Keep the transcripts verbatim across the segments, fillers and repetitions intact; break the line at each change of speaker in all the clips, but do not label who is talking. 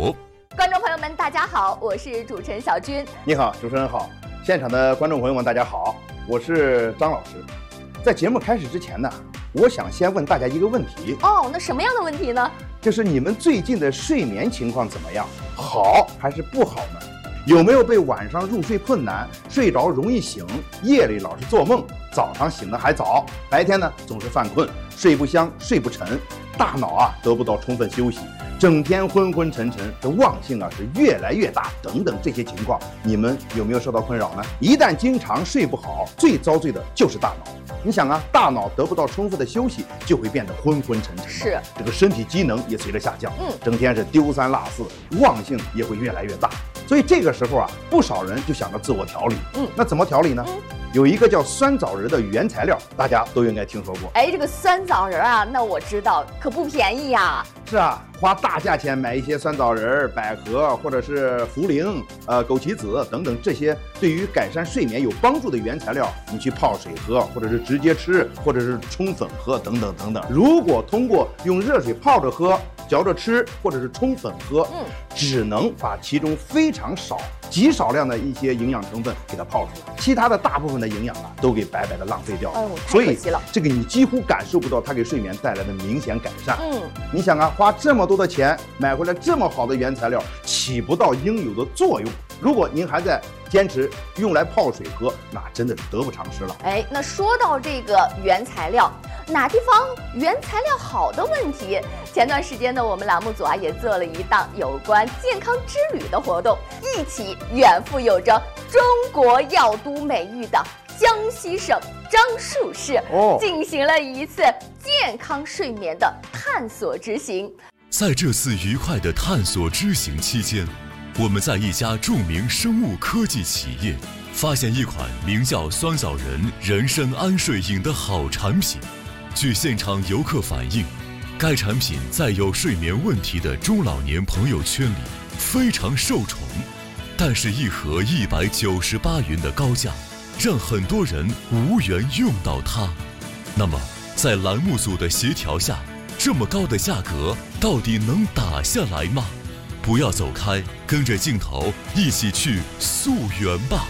活。
观众朋友们，大家好，我是主持人小军。
你好，主持人好，现场的观众朋友们，大家好，我是张老师。在节目开始之前呢，我想先问大家一个问题。
哦，那什么样的问题呢？
就是你们最近的睡眠情况怎么样？好还是不好呢？有没有被晚上入睡困难、睡着容易醒、夜里老是做梦、早上醒得还早、白天呢总是犯困、睡不香、睡不沉，大脑啊得不到充分休息，整天昏昏沉沉，这忘性啊是越来越大，等等这些情况，你们有没有受到困扰呢？一旦经常睡不好，最遭罪的就是大脑。你想啊，大脑得不到充分的休息，就会变得昏昏沉沉，
是
这个身体机能也随着下降，
嗯，
整天是丢三落四，忘性也会越来越大。所以这个时候啊，不少人就想着自我调理。嗯，那怎么调理呢？嗯，有一个叫酸枣仁的原材料，大家都应该听说过。
哎，这个酸枣仁啊，那我知道，可不便宜呀。
是啊，花大价钱买一些酸枣仁、百合或者是茯苓、呃枸杞子等等这些对于改善睡眠有帮助的原材料，你去泡水喝，或者是直接吃，或者是冲粉喝，等等等等。如果通过用热水泡着喝、嚼着吃，或者是冲粉喝，嗯，只能把其中非常少、极少量的一些营养成分给它泡出来，其他的大部分的营养啊都给白白的浪费掉了。
哎呦，太可惜了。
所以这个你几乎感受不到它给睡眠带来的明显改善。
嗯，
你想啊，花这么多的钱买回来这么好的原材料，起不到应有的作用。如果您还在坚持用来泡水喝，那真的是得不偿失了。
哎，那说到这个原材料，哪地方原材料好的问题，前段时间呢，我们栏目组啊也做了一档有关健康之旅的活动，一起远赴有着中国药都美誉的江西省樟树市，哦，进行了一次健康睡眠的探索之行。
在这次愉快的探索之行期间，我们在一家著名生物科技企业发现一款名叫酸枣仁人参安睡饮的好产品。据现场游客反映，该产品在有睡眠问题的中老年朋友圈里非常受宠，但是一盒一百九十八元的高价让很多人无缘用到它。那么在栏目组的协调下，这么高的价格到底能打下来吗？不要走开，跟着镜头一起去溯源吧。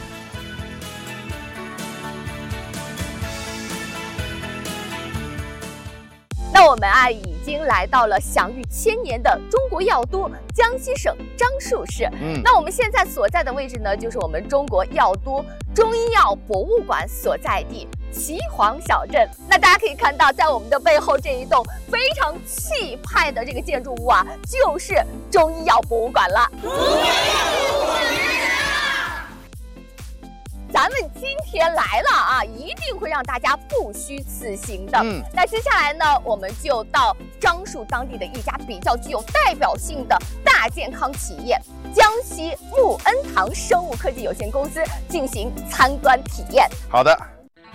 那我们啊已经来到了享誉千年的中国药都江西省樟树市。嗯，那我们现在所在的位置呢，就是我们中国药都中医药博物馆所在地岐黄小镇。那大家可以看到，在我们的背后这一栋非常气派的这个建筑物啊，就是中医药博物馆了。咱们今天来了啊，一定会让大家不虚此行的。嗯，那接下来呢，我们就到樟树当地的一家比较具有代表性的大健康企业江西沐恩堂生物科技有限公司进行参观体验。
好的。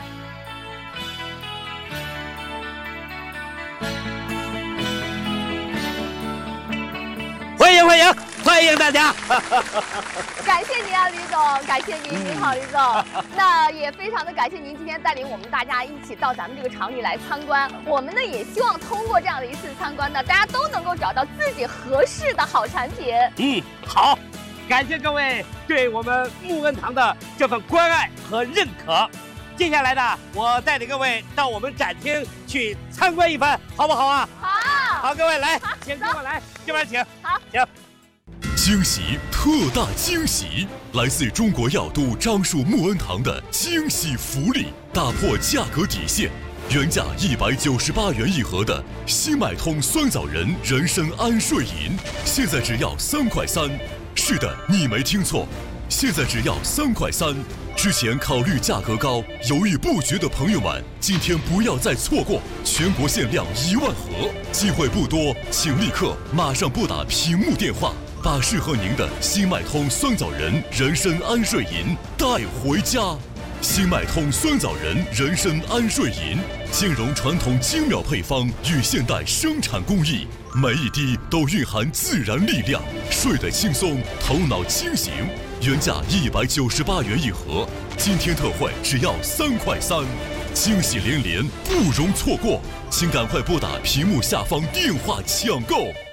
欢迎欢迎欢迎大家！
感谢您啊，李总，感谢您，您好，李总。那也非常的感谢您今天带领我们大家一起到咱们这个厂里来参观。我们呢也希望通过这样的一次参观呢，大家都能够找到自己合适的好产品。
嗯，好，感谢各位对我们沐恩堂的这份关爱和认可。接下来呢，我带领各位到我们展厅去参观一番，好不好啊？
好，
好，各位来，请跟我来，这边请。
好，
请。
惊喜，特大惊喜！来自中国药都樟树沐恩堂的惊喜福利，打破价格底线，原价一百九十八元一盒的新买通酸枣仁人参安睡饮，现在只要三块三。是的，你没听错，现在只要三块三。之前考虑价格高、犹豫不决的朋友们，今天不要再错过，全国限量一万盒，机会不多，请立刻马上拨打屏幕电话，把适合您的新麦通酸枣仁人参安睡饮带回家。新麦通酸枣仁人参安睡饮兼容传统精妙配方与现代生产工艺，每一滴都蕴含自然力量，睡得轻松，头脑清醒。原价一百九十八元一盒，今天特惠只要三块三，惊喜连连，不容错过，请赶快拨打屏幕下方电话抢购。